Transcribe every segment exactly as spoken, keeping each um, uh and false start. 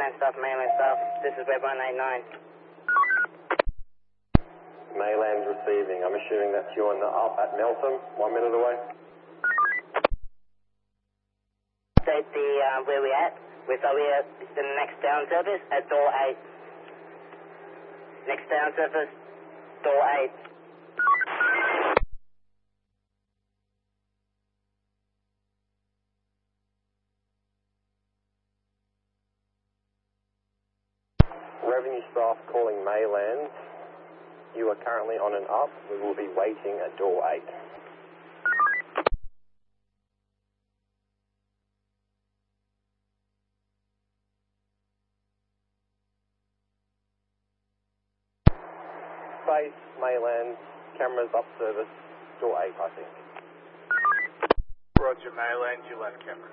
mainland stuff, mainland stuff. This is Web one eight nine. Mainland's receiving. I'm assuming that's you on the up at Meltham, one minute away. State the, uh, where we at? We're probably at the next down surface at door eight. Next down surface, door eight. Revenue staff calling Mainland. You are currently on an up. We will be waiting at door eight. Space, Mainland, cameras up service, door eight, I think. Roger, Mainland, you left cameras.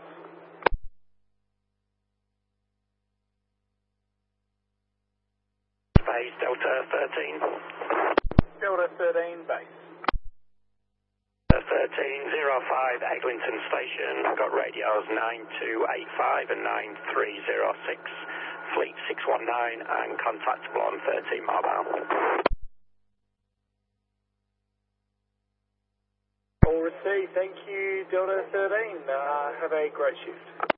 Space, Delta thirteen. Delta thirteen, base. thirteen zero five, Eglinton Station. I've got radios nine two eight five and nine three zero six. Fleet six one nine and contactable on thirteen mobile. All received. Thank you, Delta thirteen. Uh, have a great shift.